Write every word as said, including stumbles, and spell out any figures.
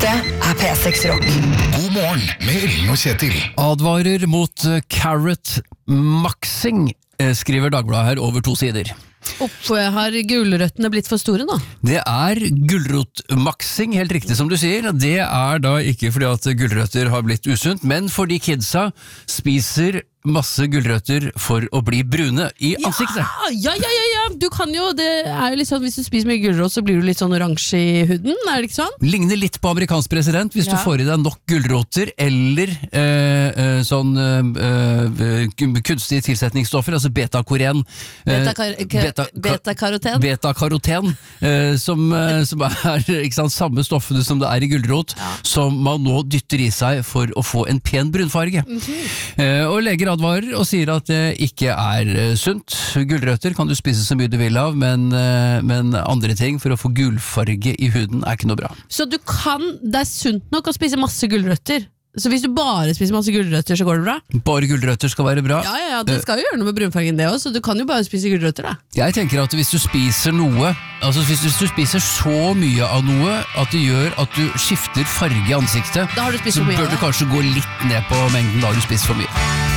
Dette er P seks Rock. God morgen med Ring og Kjetil. Advarer mot uh, carrot maxing, eh, skriver Dagbladet her over to sider. Opp, har gulrøttene blitt for store nå? Det er gulrotmaxing, helt riktig som du sier. Det er da ikke fordi at gulrøtter har blitt usunt, men fordi kidsa spiser masse gulrøtter for å bli brune i ansiktet. Ja, ja, ja, ja, du kan jo, det er jo litt sånn, hvis du spiser mye gulrot, så blir du litt sånn oransje i huden, er det ikke sånn? Ligner litt på amerikansk president, hvis Ja. du får i deg nok gulrotter, eller eh, eh, sånn eh, kunstige tilsetningsstoffer, altså beta-koren. Eh, Beta-kar- beta- Beta-karoten? Beta-karoten, eh, som, eh, som er ikke sant, samme stoffene som det er i gulrot, som man nå dytter i seg for å få en pen brunfarge. eh, og leger advarer og sier at det ikke er eh, sunt. Gulrøtter kan du spise så mye du vil av, men, eh, men andre ting for å få gulfarge i huden er ikke noe bra. Så du kan, det er sunt nok å spise masse gulrøtter. Så hvis du bare spiser masse gulrøtter, så går det bra? Bare gulrøtter skal være bra. Ja, ja, ja, det skal jo gjøre noe med brunfargen det også, så du kan jo bare spise gulrøtter da. Jeg tenker at hvis du spiser noe, altså hvis, hvis du spiser så mye av noe at det gjør at du skifter farge i ansiktet, Da har du spist så for mye bør av du det. kanskje gå litt ned på mengden da du spiser for mye.